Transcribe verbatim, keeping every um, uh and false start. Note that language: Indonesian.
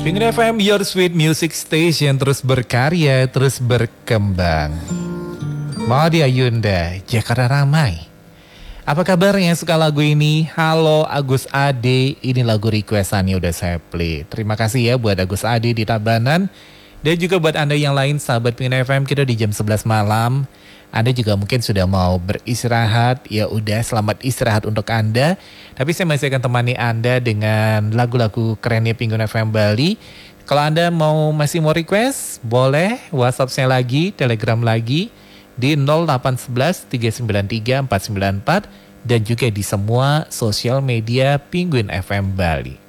Penguin F M, your sweet music station, terus berkarya, terus berkembang. Maudy Ayunda, Jakarta Ramai. Apa kabarnya suka lagu ini? Halo Agus Ade, ini lagu requestannya udah saya play. Terima kasih ya buat Agus Ade di Tabanan. Dan juga buat Anda yang lain, sahabat Penguin F M, kita di jam sebelas malam. Anda juga mungkin sudah mau beristirahat, ya udah selamat istirahat untuk Anda. Tapi saya masih akan temani Anda dengan lagu-lagu kerennya Penguin F M Bali. Kalau Anda mau masih mau request, boleh WhatsApp saya lagi, Telegram lagi di nol delapan satu satu tiga sembilan tiga empat sembilan empat dan juga di semua sosial media Penguin F M Bali.